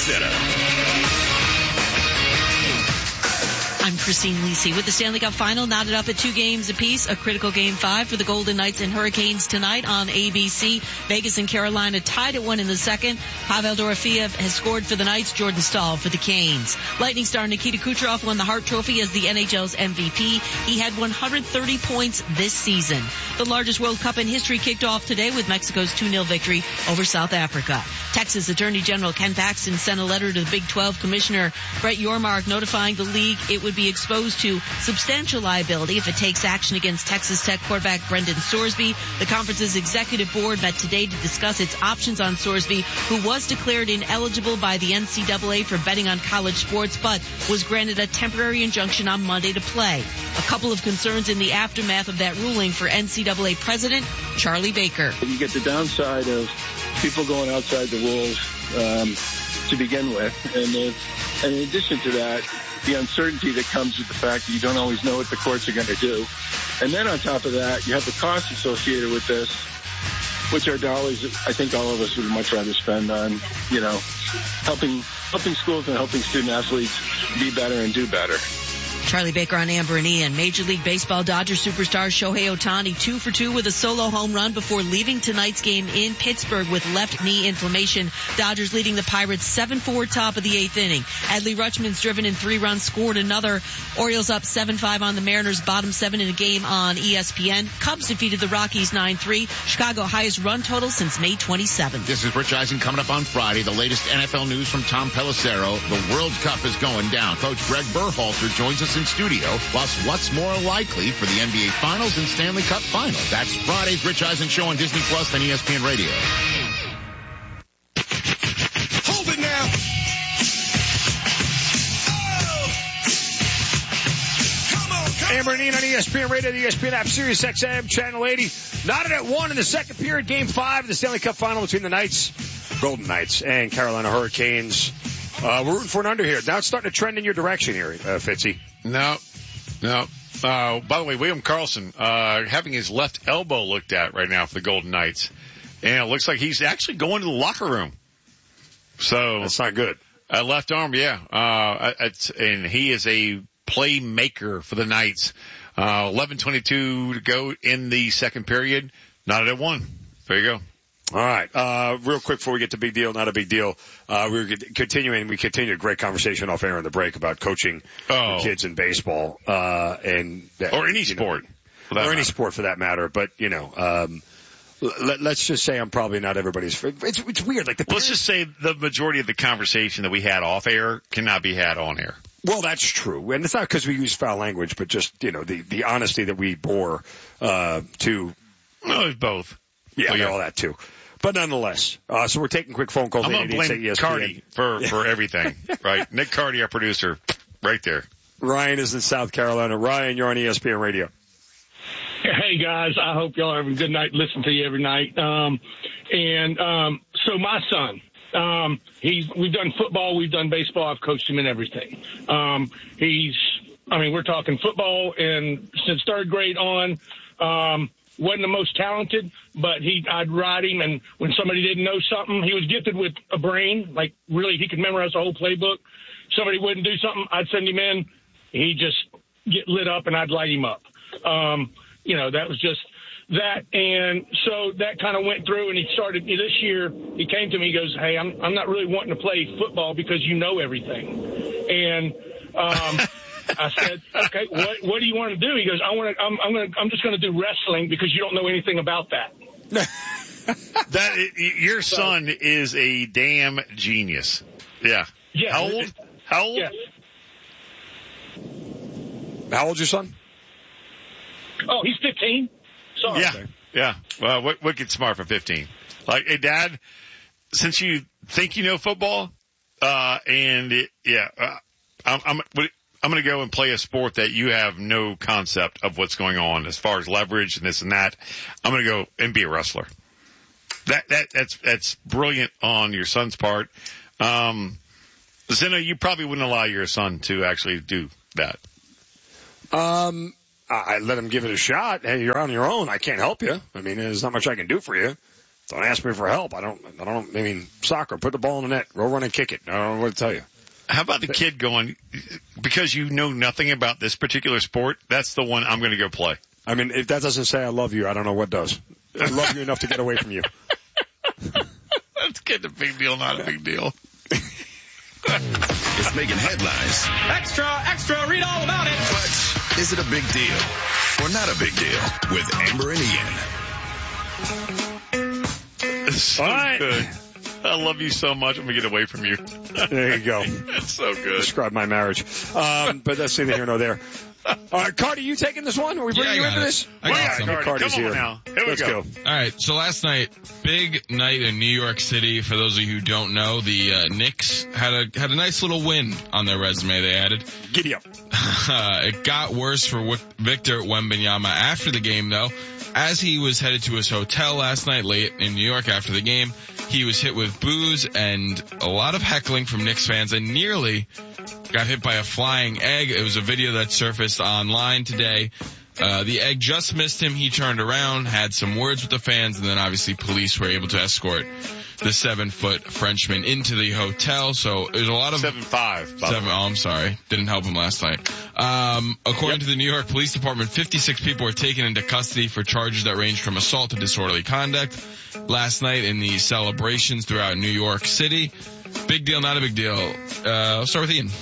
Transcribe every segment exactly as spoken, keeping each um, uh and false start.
Center. I'm Christine Lisi with the Stanley Cup Final knotted up at two games apiece. A critical game five for the Golden Knights and Hurricanes tonight on A B C. Vegas and Carolina tied at one in the second. Pavel Dorofeev has scored for the Knights. Jordan Staal for the Canes. Lightning star Nikita Kucherov won the Hart Trophy as the N H L's M V P. He had one hundred thirty points this season. The largest World Cup in history kicked off today with Mexico's two nil victory over South Africa. Texas Attorney General Ken Paxton sent a letter to the Big twelve Commissioner Brett Yormark notifying the league it would be exposed to substantial liability if it takes action against Texas Tech quarterback Brendan Sorsby. The conference's executive board met today to discuss its options on Sorsby, who was declared ineligible by the N C double A for betting on college sports, but was granted a temporary injunction on Monday to play. A couple of concerns in the aftermath of that ruling for N C double A President Charlie Baker. You get the downside of people going outside the rules um, to begin with, and, uh, and in addition to that, the uncertainty that comes with the fact that you don't always know what the courts are going to do. And then on top of that, you have the costs associated with this, which are dollars that I think all of us would much rather spend on, you know, helping helping schools and helping student athletes be better and do better. Charlie Baker on Amber and Ian. Major League Baseball Dodgers superstar Shohei Ohtani two for two with a solo home run before leaving tonight's game in Pittsburgh with left knee inflammation. Dodgers leading the Pirates seven four top of the eighth inning. Adley Rutschman's driven in three runs, scored another. Orioles up seven five on the Mariners, bottom seven in a game on E S P N. Cubs defeated the Rockies nine three. Chicago highest run total since May twenty-seventh. This is Rich Eisen coming up on Friday. The latest N F L news from Tom Pelissero. The World Cup is going down. Coach Greg Berhalter joins us in studio, plus what's more likely for the N B A Finals and Stanley Cup Final. That's Friday's Rich Eisen Show on Disney Plus and E S P N Radio. Hold it now. Oh. Come on, come Amber and Ian on E S P N Radio, the E S P N app, Sirius X M, Channel eighty. Knotted at one in the second period, Game five of the Stanley Cup Final between the Knights, Golden Knights, and Carolina Hurricanes. Uh, we're rooting for an under here. Now it's starting to trend in your direction here, uh, Fitzy. No, no. Uh, by the way, William Karlsson, uh, having his left elbow looked at right now for the Golden Knights. And it looks like he's actually going to the locker room. So. That's not good. Uh, left arm, yeah. Uh, it's, and he is a playmaker for the Knights. Uh, eleven twenty-two to go in the second period. Not at one. There you go. All right. Uh, real quick before we get to big deal, not a big deal. Uh, we're continuing, we continued a great conversation off air in the break about coaching oh. kids in baseball, uh, and, that, or any sport. Know, or matter. any sport for that matter. But, you know, um, let, let's just say I'm probably not everybody's, it's, it's weird. Like the Let's just say the majority of the conversation that we had off air cannot be had on air. Well, that's true. And it's not because we use foul language, but just, you know, the, the honesty that we bore, uh, to. No, it's both. Yeah, well, yeah. all that too. But nonetheless, uh, so we're taking quick phone calls. I'm going to blame Cardi for, for everything, right? Nick Cardi, our producer, right there. Ryan is in South Carolina. Ryan, you're on E S P N Radio. Hey, guys. I hope y'all are having a good night. Listen to you every night. Um, and um, so my son, um, he's we've done football. We've done baseball. I've coached him in everything. Um, he's, I mean, we're talking football, and since third grade on, um, wasn't the most talented, but he, I'd ride him, and when somebody didn't know something, he was gifted with a brain, like really he could memorize the whole playbook. Somebody wouldn't do something, I'd send him in. He'd just get lit up, and I'd light him up. Um, you know, that was just that. And so that kind of went through, and he started this year. He came to me, he goes, hey, I'm, I'm not really wanting to play football because you know everything. And, um, I said, okay, what, what do you want to do? He goes, I want to, I'm, I'm going to, I'm just going to do wrestling because you don't know anything about that. that, your son is a damn genius. Yeah. Yeah. How old? How old? Yes. How old's your son? Oh, he's fifteen. Sorry. Yeah. Yeah. Well, what, wicked smart for fifteen. Like, hey, Dad, since you think you know football, uh, and it, yeah, uh, I'm, I'm, I'm going to go and play a sport that you have no concept of what's going on as far as leverage and this and that. I'm going to go and be a wrestler. That, that, that's, that's brilliant on your son's part. Um, Zeno, you probably wouldn't allow your son to actually do that. Um, I let him give it a shot. Hey, you're on your own. I can't help you. I mean, there's not much I can do for you. don't ask me for help. I don't, I don't, I mean, soccer, put the ball in the net, go run and kick it. I don't know what to tell you. How about the kid going, because you know nothing about this particular sport, that's the one I'm going to go play. I mean, if that doesn't say I love you, I don't know what does. I love you enough to get away from you. That's getting a big deal, not a big deal. It's making headlines. Extra, extra, read all about it. But is it a big deal or not a big deal with Amber and Ian? It's so all right. good. I love you so much. I'm going to get away from you. There you go. That's so good. Describe my marriage. Um, but that's neither here nor there. All right, Cardi, you taking this one? Are we bringing yeah, you into it. this? I got some. Cardi. Cardi's Come on here. now. Here we Let's go. go. All right, so last night, big night in New York City. For those of you who don't know, the uh, Knicks had a had a nice little win on their resume. They added. Giddy up. Uh, it got worse for Wic- Victor Wembanyama after the game, though. As he was headed to his hotel last night, late in New York after the game, he was hit with booze and a lot of heckling from Knicks fans, and nearly got hit by a flying egg. It was a video that surfaced online today. Uh, the egg just missed him. He turned around, had some words with the fans, and then obviously police were able to escort the seven-foot Frenchman into the hotel. So there's a lot of... Seven five. Seven, oh, I'm sorry. Didn't help him last night. Um, according yep. to the New York Police Department, fifty-six people were taken into custody for charges that ranged from assault to disorderly conduct last night in the celebrations throughout New York City. Big deal, not a big deal. Uh, I'll start with Ian.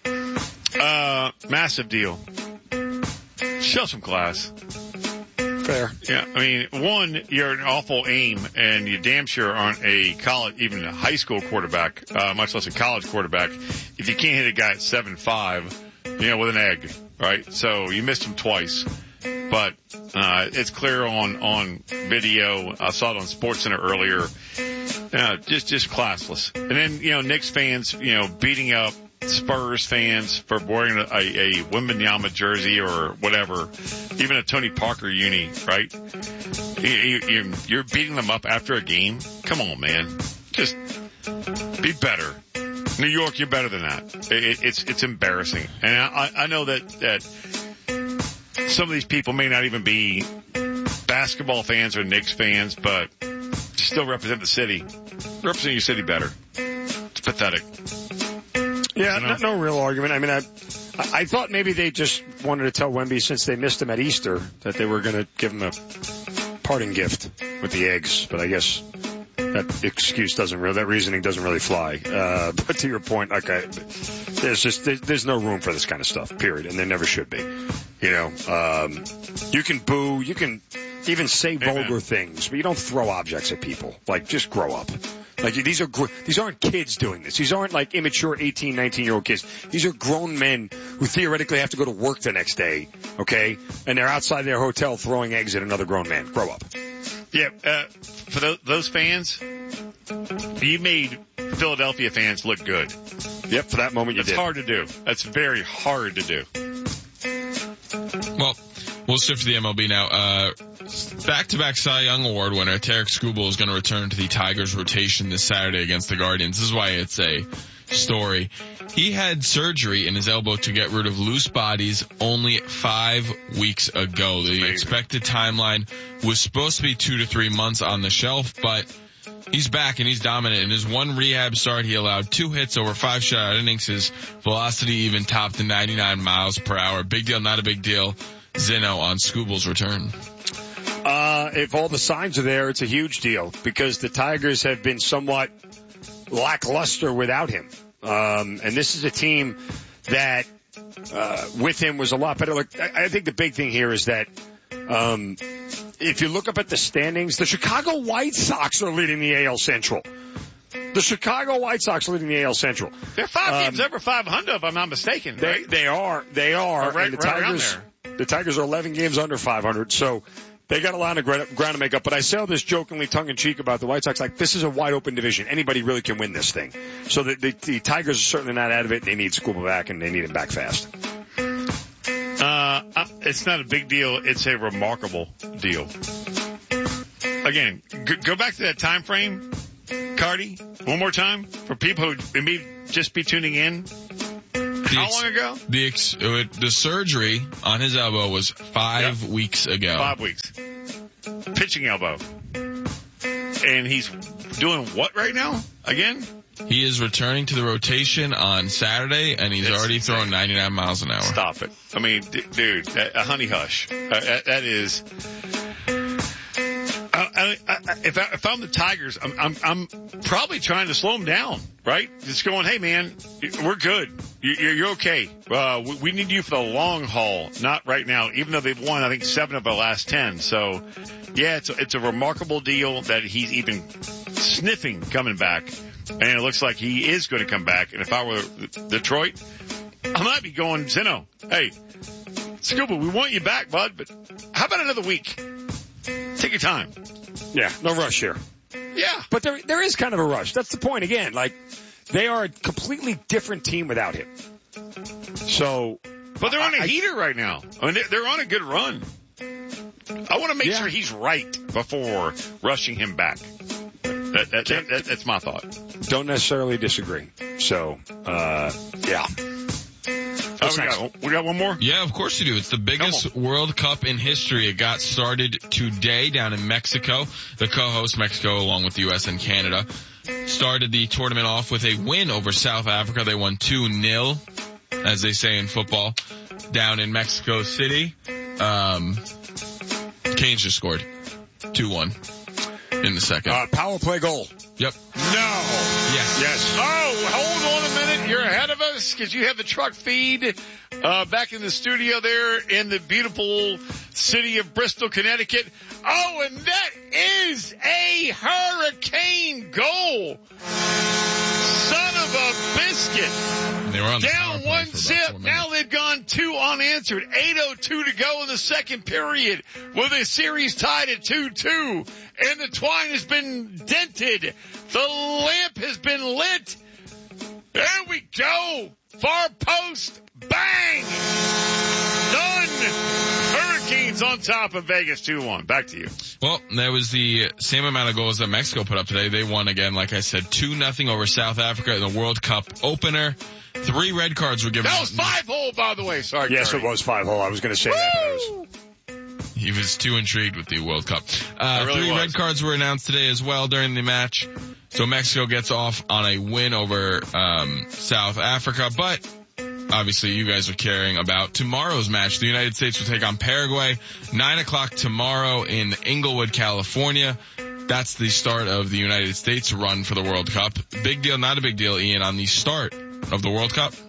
Uh, massive deal. Show some class. Fair. Yeah, I mean, one, you're an awful aim, and you damn sure aren't a college, even a high school quarterback, uh, much less a college quarterback, if you can't hit a guy at seven five, you know, with an egg, right? So you missed him twice. But uh it's clear on on video. I saw it on SportsCenter earlier. Uh, just just classless. And then, you know, Knicks fans, you know, beating up Spurs fans for wearing a, a Wembanyama jersey or whatever, even a Tony Parker uni, right? You, you, you're beating them up after a game. Come on, man. Just be better. New York, you're better than that. It, it's it's embarrassing. And I, I know that that some of these people may not even be basketball fans or Knicks fans, but still represent the city. Represent your city better. It's pathetic. Yeah, You know? no, no real argument. I mean, I, I thought maybe they just wanted to tell Wemby, since they missed him at Easter, that they were going to give him a parting gift with the eggs. But I guess that excuse doesn't really, that reasoning doesn't really fly. Uh, but to your point, okay, there's just, there's, there's no room for this kind of stuff, period. And there never should be. You know, um, you can boo, you can even say vulgar Amen. things, but you don't throw objects at people. Like, just grow up. Like, these are, gr- these aren't kids doing this. These aren't like immature eighteen, nineteen year old kids. These are grown men who theoretically have to go to work the next day, okay? And they're outside their hotel throwing eggs at another grown man. Grow up. Yeah, uh, for those, those fans, you made Philadelphia fans look good. Yep, for that moment you That's did. hard to do. That's very hard to do. Well, we'll shift to the M L B now. Uh, back-to-back Cy Young Award winner Tarek Skubal is going to return to the Tigers rotation this Saturday against the Guardians. This is why it's a story. He had surgery in his elbow to get rid of loose bodies only five weeks ago. The Amazing. expected timeline was supposed to be two to three months on the shelf, but he's back and he's dominant. In his one rehab start, he allowed two hits over five shutout innings. His velocity even topped the ninety-nine miles per hour. Big deal, not a big deal. Zeno on Skubal's return. Uh, if all the signs are there, it's a huge deal because the Tigers have been somewhat lackluster without him. Um, and this is a team that, uh, with him was a lot better. Look, I, I think the big thing here is that, um, if you look up at the standings, the Chicago White Sox are leading the A L Central. The Chicago White Sox are leading the A L Central. They're five Um, games over five hundred, if I'm not mistaken, They, right? they are, they are. Or right- and the right around Tigers, there. the Tigers are eleven games under five hundred. So they got a lot of gra- ground to make up. But I say all this jokingly, tongue in cheek about the White Sox. Like, this is a wide open division. Anybody really can win this thing. So the, the, the Tigers are certainly not out of it. They need Scuba back, and they need him back fast. Uh, it's not a big deal. It's a remarkable deal. Again, g- go back to that time frame, Cardi, one more time for people who may just be tuning in. How ex- long ago? The ex- uh, the surgery on his elbow was five Yep. weeks ago. Five weeks. Pitching elbow. And and he's doing what right now? Again? He is returning to the rotation on Saturday, and he's It's already insane. throwing ninety-nine miles an hour. Stop it. I mean, d- dude, that, a honey hush. Uh, that, that is. I, I, I, if, I, if I'm the Tigers, I'm, I'm, I'm probably trying to slow him down, right? Just going, hey man, we're good. You're, you're okay. Uh, we, we need you for the long haul, not right now. Even though they've won, I think seven of the last ten. So, yeah, it's a, it's a remarkable deal that he's even sniffing coming back, and it looks like he is going to come back. And if I were Detroit, I might be going, Zeno, hey, Scuba, we want you back, bud, but how about another week? Take your time. Yeah, no rush here. Yeah. But there there is kind of a rush. That's the point again. Like, they are a completely different team without him. So. But they're on a I, heater right now. I mean, they're, they're on a good run. I want to make Yeah. sure he's right before rushing him back. That, that, that, that, that's my thought. Don't necessarily disagree. So, uh, yeah. Oh, we, got, we got one more? Yeah, of course you do. It's the biggest World Cup in history. It got started today down in Mexico. The co-host, Mexico, along with the U S and Canada, started the tournament off with a win over South Africa. They won two nil, as they say in football, down in Mexico City. Um, Canes just scored two one in the second. Uh, power play goal. Yep. No. Yes. Yes. Oh, hold on a minute. You're ahead of us because you have the truck feed uh, back in the studio there in the beautiful city of Bristol, Connecticut. Oh, and that is a hurricane goal. Son of a biscuit. They were on the power Down play one for about zip. four minutes. Now they've gone two unanswered. eight oh two to go in the second period with a series tied at two two. And the twine has been dented. The lamp has been lit. There we go. Far post. Bang. Done. Hurricanes on top of Vegas two one. Back to you. Well, that was the same amount of goals that Mexico put up today. They won again, like I said, two nothing over South Africa in the World Cup opener. Three red cards were given. That was five hole, by the way. Sorry. Yes, Terry. it was five hole. I was going to say that. But I was, He was too intrigued with the World Cup. Uh, really three was. red cards were announced today as well during the match. So Mexico gets off on a win over um, South Africa. But obviously you guys are caring about tomorrow's match. The United States will take on Paraguay. Nine o'clock tomorrow in Inglewood, California. That's the start of the United States run for the World Cup. Big deal, not a big deal, Ian, on the start of the World Cup?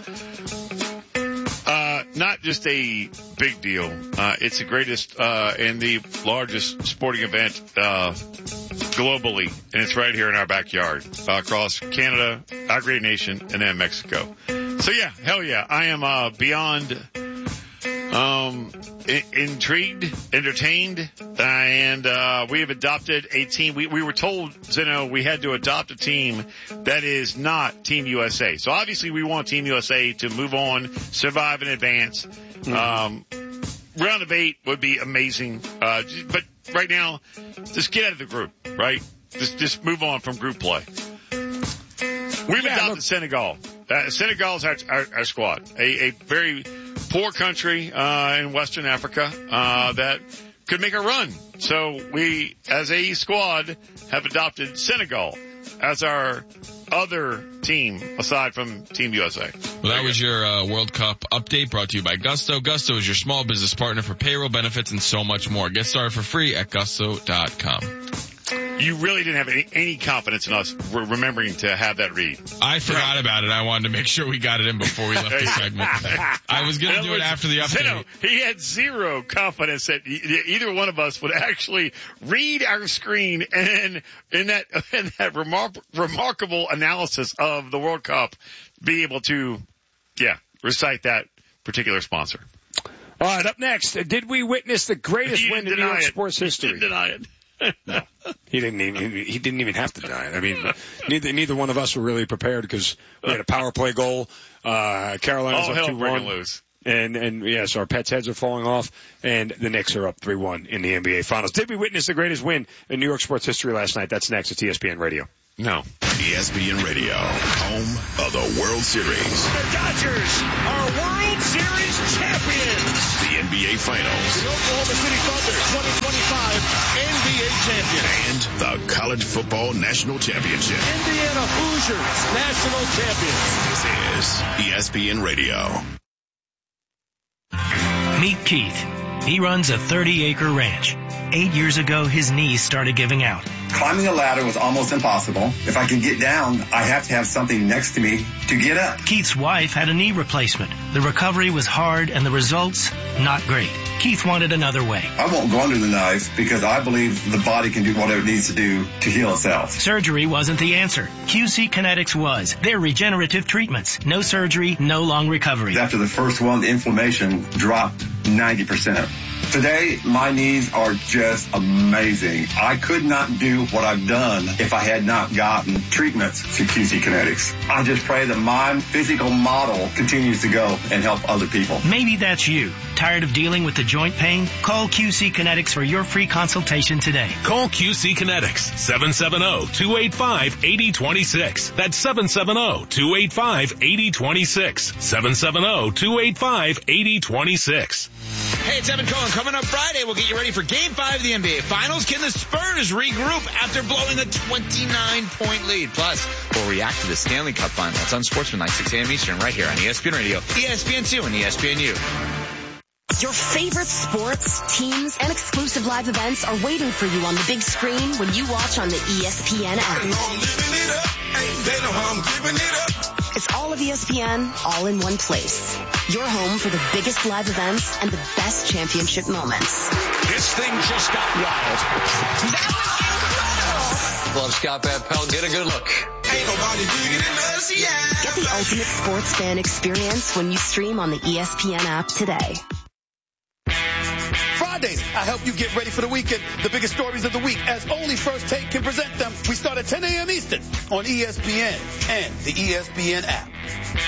Uh, not just a big deal. Uh, it's the greatest, uh, and the largest sporting event, uh, globally. And it's right here in our backyard, uh, across Canada, our great nation, and then Mexico. So yeah, hell yeah. I am, uh, beyond, um, I- intrigued, entertained, and, uh, we have adopted a team. We, we were told, Zeno, we had to adopt a team that is not Team U S A. So obviously we want Team U S A to move on, survive and advance. Mm-hmm. Um, round of eight would be amazing. Uh, but right now, just get out of the group, right? Just, just move on from group play. We've Yeah, adopted look- Senegal. Uh, Senegal is our, our, our squad. A, a very poor country, uh, in Western Africa, uh, that could make a run. So we, as a squad, have adopted Senegal as our other team aside from Team U S A. Well, that was your uh, World Cup update brought to you by Gusto. Gusto is your small business partner for payroll benefits and so much more. Get started for free at gusto dot com. You really didn't have any, any confidence in us re- remembering to have that read. I forgot about it. I wanted to make sure we got it in before we left the segment. I was going to In do other it words, after the update. Zeno, he had zero confidence that e- either one of us would actually read our screen and in that in that remar- remarkable analysis of the World Cup be able to, yeah, recite that particular sponsor. all right, up next, did we witness the greatest He win didn't in New deny York it. sports history? He didn't deny it. No, he didn't even. He didn't even have to deny it. I mean, neither neither one of us were really prepared because we had a power play goal. Uh, Carolina's All up hell two breaking one, loose. and and yes, our pets' heads are falling off, and the Knicks are up three one in the N B A Finals. Did we witness the greatest win in New York sports history last night? That's next at E S P N Radio. No. E S P N Radio, home of the World Series. The Dodgers are World Series champions. The N B A Finals. The Oklahoma City Thunder twenty twenty-five N B A champion. And the College Football National Championship. Indiana Hoosiers national champions. This is E S P N Radio. Meet Keith. He runs a thirty-acre ranch. Eight years ago, his knees started giving out. Climbing a ladder was almost impossible. If I can get down, I have to have something next to me to get up. Keith's wife had a knee replacement. The recovery was hard and the results, not great. Keith wanted another way. I won't go under the knife because I believe the body can do whatever it needs to do to heal itself. Surgery wasn't the answer. Q C Kinetics was. They're regenerative treatments. No surgery, no long recovery. After the first one, the inflammation dropped ninety percent. Today, my knees are just amazing. I could not do what I've done if I had not gotten treatments through Q C Kinetics. I just pray that my physical model continues to go and help other people. Maybe that's you. Tired of dealing with the joint pain? Call Q C Kinetics for your free consultation today. Call Q C Kinetics, seven seven zero, two eight five, eight zero two six. That's seven seven zero, two eight five, eight zero two six. seven seven zero, two eight five, eight zero two six. Hey, it's Evan Cohen. Coming up Friday, we'll get you ready for Game five of the N B A Finals. Can the Spurs regroup after blowing a twenty-nine point lead? Plus, we'll react to the Stanley Cup Final. It's on Sportsman, six a.m. Eastern, right here on E S P N Radio, E S P N two, and E S P N U. Your favorite sports, teams, and exclusive live events are waiting for you on the big screen when you watch on the E S P N app. It's all of E S P N, all in one place. Your home for the biggest live events and the best championship moments. This thing just got wild. That was incredible. Love Scott Van Pelt. Get a good look. Ain't nobody bigger than us, yeah. Get the ultimate sports fan experience when you stream on the E S P N app today. Fridays, I help you get ready for the weekend. The biggest stories of the week, as only First Take can present them. We start at ten a.m. Eastern on E S P N and the E S P N app.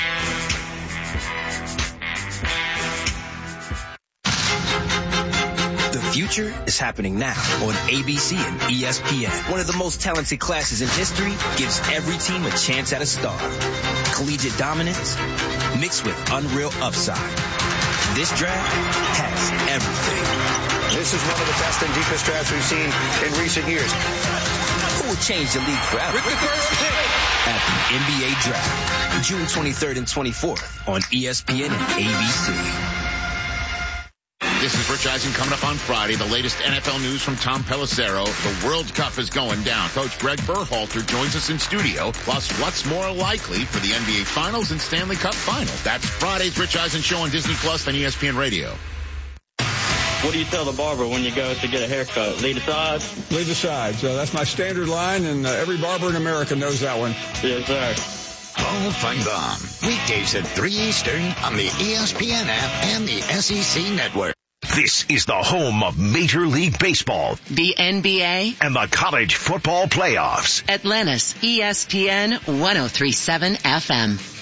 The future is happening now on A B C and E S P N. One of the most talented classes in history gives every team a chance at a star. Collegiate dominance mixed with unreal upside. This draft has everything. This is one of the best and deepest drafts we've seen in recent years. Who will change the league forever? With the first pick at the N B A Draft, June twenty-third and twenty-fourth on E S P N and A B C. This is Rich Eisen coming up on Friday. The latest N F L news from Tom Pelissero. The World Cup is going down. Coach Greg Berhalter joins us in studio. Plus, what's more likely for the N B A Finals and Stanley Cup Final? That's Friday's Rich Eisen Show on Disney Plus and E S P N Radio. What do you tell the barber when you go to get a haircut? Lead aside? Lead aside. So that's my standard line, and uh, every barber in America knows that one. Yes, sir. Paul Feinbaum. Weekdays at three Eastern on the E S P N app and the S E C Network. This is the home of Major League Baseball, the N B A, and the college football playoffs. Atlantis, E S P N one oh three point seven F M.